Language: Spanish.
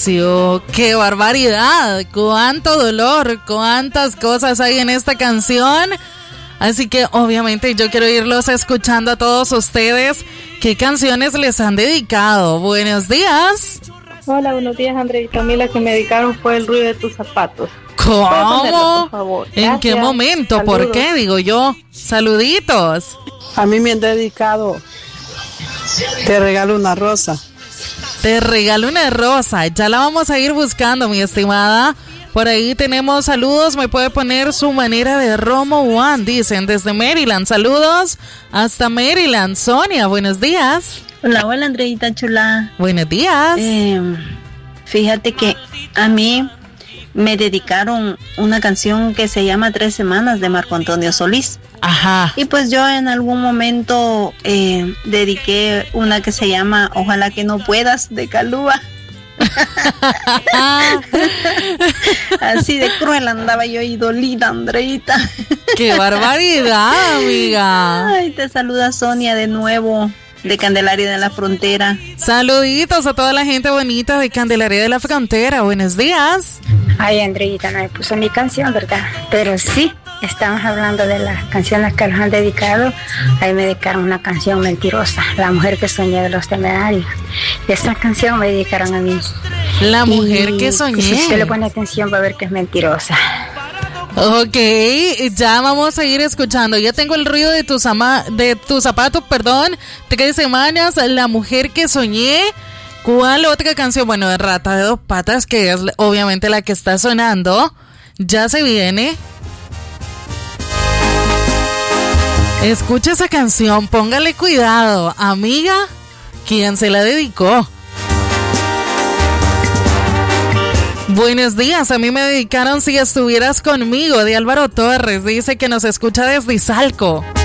silencio. ¡Qué barbaridad! ¡Cuánto dolor! ¡Cuántas cosas hay en esta canción! Así que obviamente yo quiero irlos escuchando a todos ustedes. ¿Qué canciones les han dedicado? Buenos días. Hola, buenos días, Andreita. A mí la que me dedicaron fue El ruido de tus zapatos. ¿Cómo? Ponerlo, por favor. ¿En qué momento? Saludos. ¿Por qué? Digo yo. Saluditos. A mí me han dedicado Te regalo una rosa. Te regalo una rosa. Ya la vamos a ir buscando, mi estimada. Por ahí tenemos saludos. Me puede poner su manera de Romo One, dicen desde Maryland. Saludos hasta Maryland. Sonia, buenos días. Hola, hola, Andreita chula. Buenos días. Fíjate que a mí me dedicaron una canción que se llama 3 semanas de Marco Antonio Solís. Ajá. Y pues yo en algún momento dediqué una que se llama Ojalá que no puedas de Calúa. Así de cruel andaba yo y dolida, Andreita. ¡Qué barbaridad, amiga! Ay, te saluda Sonia de nuevo, de Candelaria de la Frontera. Saluditos a toda la gente bonita de Candelaria de la Frontera. Buenos días. Ay, Andreita, no me puso mi canción, ¿verdad? Pero sí, estamos hablando de las canciones que nos han dedicado. Ahí me dedicaron una canción mentirosa, La mujer que soñé de Los Temerarios. Y esta canción me dedicaron a mí. La mujer que soñé. Si usted le pone atención va a ver que es mentirosa. Ok, ya vamos a ir escuchando. Ya tengo el ruido de tus zapatos, perdón. 3 semanas, La mujer que soñé. ¿Cuál otra canción? Bueno, de Rata de 2 patas, que es obviamente la que está sonando. Ya se viene. Escucha esa canción, póngale cuidado. Amiga, ¿quién se la dedicó? Buenos días, a mí me dedicaron Si estuvieras conmigo, de Álvaro Torres. Dice que nos escucha desde Izalco.